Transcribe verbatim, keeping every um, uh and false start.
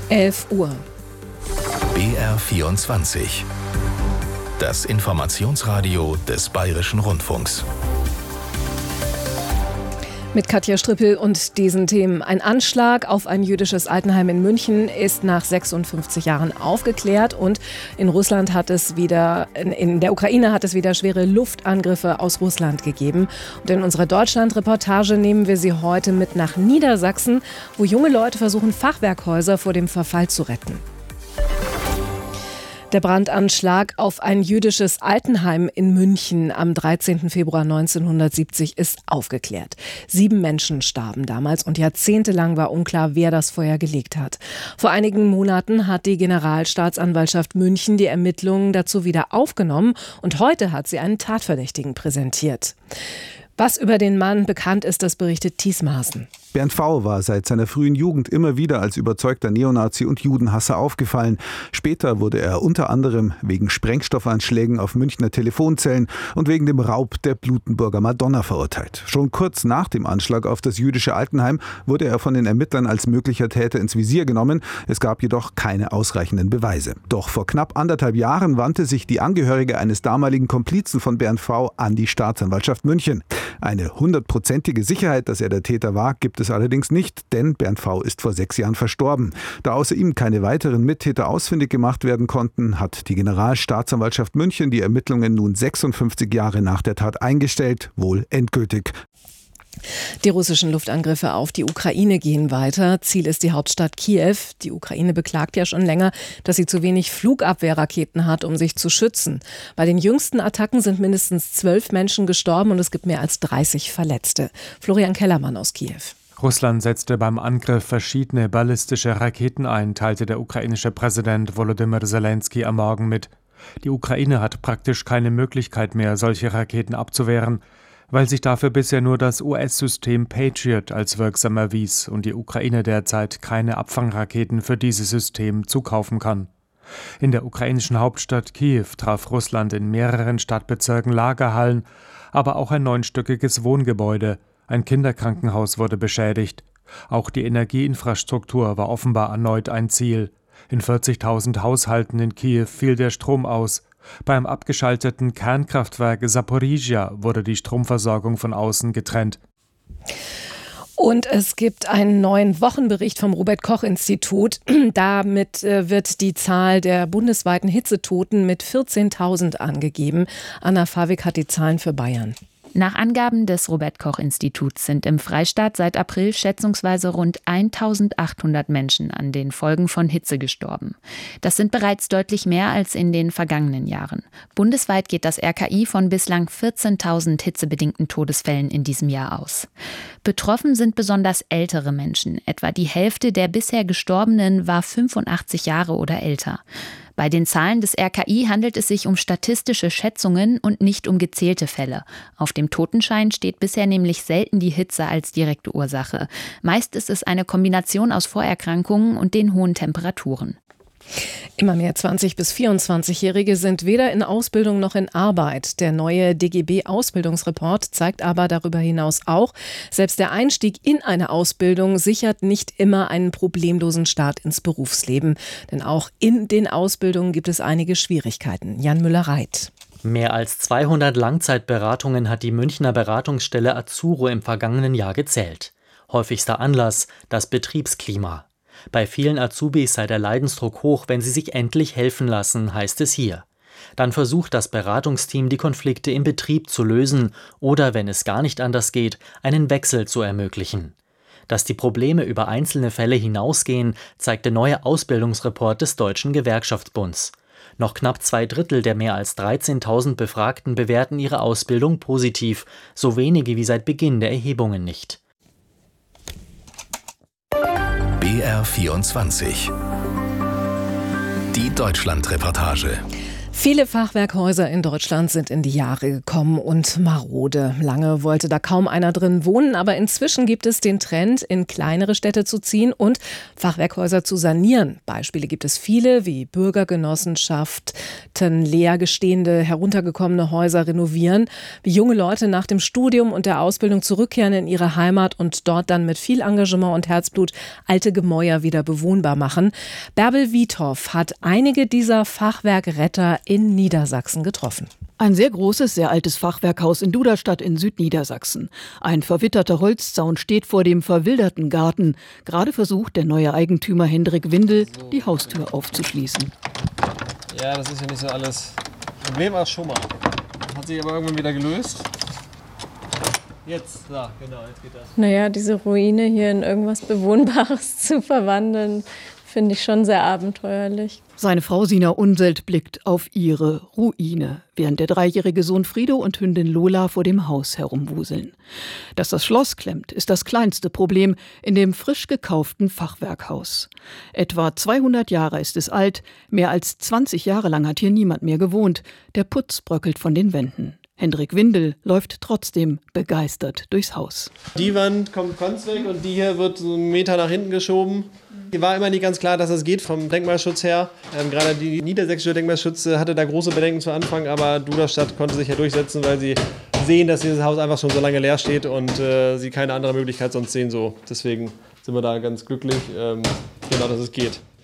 elf Uhr. B R vierundzwanzig. Das Informationsradio des Bayerischen Rundfunks. Mit Katja Strippel und diesen Themen. Ein Anschlag auf ein jüdisches Altenheim in München ist nach sechsundfünfzig Jahren aufgeklärt und in Russland hat es wieder, in der Ukraine hat es wieder schwere Luftangriffe aus Russland gegeben. Und in unserer Deutschland-Reportage nehmen wir Sie heute mit nach Niedersachsen, wo junge Leute versuchen, Fachwerkhäuser vor dem Verfall zu retten. Der Brandanschlag auf ein jüdisches Altenheim in München am dreizehnten Februar neunzehnhundertsiebzig ist aufgeklärt. Sieben Menschen starben damals und jahrzehntelang war unklar, wer das Feuer gelegt hat. Vor einigen Monaten hat die Generalstaatsanwaltschaft München die Ermittlungen dazu wieder aufgenommen und heute hat sie einen Tatverdächtigen präsentiert. Was über den Mann bekannt ist, das berichtet Thies Maaßen. Bernd V. war seit seiner frühen Jugend immer wieder als überzeugter Neonazi und Judenhasser aufgefallen. Später wurde er unter anderem wegen Sprengstoffanschlägen auf Münchner Telefonzellen und wegen dem Raub der Blutenburger Madonna verurteilt. Schon kurz nach dem Anschlag auf das jüdische Altenheim wurde er von den Ermittlern als möglicher Täter ins Visier genommen. Es gab jedoch keine ausreichenden Beweise. Doch vor knapp anderthalb Jahren wandte sich die Angehörige eines damaligen Komplizen von Bernd V. an die Staatsanwaltschaft München. Eine hundertprozentige Sicherheit, dass er der Täter war, gibt es allerdings nicht, denn Bernd V. ist vor sechs Jahren verstorben. Da außer ihm keine weiteren Mittäter ausfindig gemacht werden konnten, hat die Generalstaatsanwaltschaft München die Ermittlungen nun sechsundfünfzig Jahre nach der Tat eingestellt, wohl endgültig. Die russischen Luftangriffe auf die Ukraine gehen weiter. Ziel ist die Hauptstadt Kiew. Die Ukraine beklagt ja schon länger, dass sie zu wenig Flugabwehrraketen hat, um sich zu schützen. Bei den jüngsten Attacken sind mindestens zwölf Menschen gestorben und es gibt mehr als dreißig Verletzte. Florian Kellermann aus Kiew. Russland setzte beim Angriff verschiedene ballistische Raketen ein, teilte der ukrainische Präsident Volodymyr Zelensky am Morgen mit. Die Ukraine hat praktisch keine Möglichkeit mehr, solche Raketen abzuwehren, weil sich dafür bisher nur das U S-System Patriot als wirksam erwies und die Ukraine derzeit keine Abfangraketen für dieses System zukaufen kann. In der ukrainischen Hauptstadt Kiew traf Russland in mehreren Stadtbezirken Lagerhallen, aber auch ein neunstöckiges Wohngebäude. Ein Kinderkrankenhaus wurde beschädigt. Auch die Energieinfrastruktur war offenbar erneut ein Ziel. In vierzigtausend Haushalten in Kiew fiel der Strom aus. Beim abgeschalteten Kernkraftwerk Saporizhia wurde die Stromversorgung von außen getrennt. Und es gibt einen neuen Wochenbericht vom Robert-Koch-Institut. Damit wird die Zahl der bundesweiten Hitzetoten mit vierzehntausend angegeben. Anna Fawig hat die Zahlen für Bayern. Nach Angaben des Robert-Koch-Instituts sind im Freistaat seit April schätzungsweise rund eintausendachthundert Menschen an den Folgen von Hitze gestorben. Das sind bereits deutlich mehr als in den vergangenen Jahren. Bundesweit geht das R K I von bislang vierzehntausend hitzebedingten Todesfällen in diesem Jahr aus. Betroffen sind besonders ältere Menschen. Etwa die Hälfte der bisher Gestorbenen war fünfundachtzig Jahre oder älter. Bei den Zahlen des R K I handelt es sich um statistische Schätzungen und nicht um gezählte Fälle. Auf dem Totenschein steht bisher nämlich selten die Hitze als direkte Ursache. Meist ist es eine Kombination aus Vorerkrankungen und den hohen Temperaturen. Immer mehr zwanzig- bis vierundzwanzigjährige sind weder in Ausbildung noch in Arbeit. Der neue D G B-Ausbildungsreport zeigt aber darüber hinaus auch, selbst der Einstieg in eine Ausbildung sichert nicht immer einen problemlosen Start ins Berufsleben. Denn auch in den Ausbildungen gibt es einige Schwierigkeiten. Jan Müller-Reit. Mehr als zweihundert Langzeitberatungen hat die Münchner Beratungsstelle Azuro im vergangenen Jahr gezählt. Häufigster Anlass: das Betriebsklima. Bei vielen Azubis sei der Leidensdruck hoch, wenn sie sich endlich helfen lassen, heißt es hier. Dann versucht das Beratungsteam, die Konflikte im Betrieb zu lösen oder, wenn es gar nicht anders geht, einen Wechsel zu ermöglichen. Dass die Probleme über einzelne Fälle hinausgehen, zeigt der neue Ausbildungsreport des Deutschen Gewerkschaftsbunds. Noch knapp zwei Drittel der mehr als dreizehntausend Befragten bewerten ihre Ausbildung positiv, so wenige wie seit Beginn der Erhebungen nicht. B R vierundzwanzig. Die Deutschland-Reportage. Viele Fachwerkhäuser in Deutschland sind in die Jahre gekommen und marode. Lange wollte da kaum einer drin wohnen, aber inzwischen gibt es den Trend, in kleinere Städte zu ziehen und Fachwerkhäuser zu sanieren. Beispiele gibt es viele, wie Bürgergenossenschaften, leergestehende, heruntergekommene Häuser renovieren, wie junge Leute nach dem Studium und der Ausbildung zurückkehren in ihre Heimat und dort dann mit viel Engagement und Herzblut alte Gemäuer wieder bewohnbar machen. Bärbel Wiedhoff hat einige dieser Fachwerkretter in Niedersachsen getroffen. Ein sehr großes, sehr altes Fachwerkhaus in Duderstadt in Südniedersachsen. Ein verwitterter Holzzaun steht vor dem verwilderten Garten. Gerade versucht der neue Eigentümer Hendrik Windel, die Haustür aufzuschließen. Ja, das ist ja nicht so alles. Problem war schon mal. Hat sich aber irgendwann wieder gelöst. Jetzt, ja, genau, jetzt geht das. Naja, diese Ruine hier in irgendwas Bewohnbares zu verwandeln, finde ich schon sehr abenteuerlich. Seine Frau Sina Unselt blickt auf ihre Ruine, während der dreijährige Sohn Frido und Hündin Lola vor dem Haus herumwuseln. Dass das Schloss klemmt, ist das kleinste Problem in dem frisch gekauften Fachwerkhaus. Etwa zweihundert Jahre ist es alt, mehr als zwanzig Jahre lang hat hier niemand mehr gewohnt. Der Putz bröckelt von den Wänden. Hendrik Windel läuft trotzdem begeistert durchs Haus. Die Wand kommt ganz weg und die hier wird so einen Meter nach hinten geschoben. Hier war immer nicht ganz klar, dass es geht vom Denkmalschutz her. Ähm, gerade die niedersächsische Denkmalschutz hatte da große Bedenken zu Anfang, aber Duderstadt konnte sich ja durchsetzen, weil sie sehen, dass dieses Haus einfach schon so lange leer steht und äh, sie keine andere Möglichkeit sonst sehen. So. Deswegen sind wir da ganz glücklich, ähm, genau, dass es geht.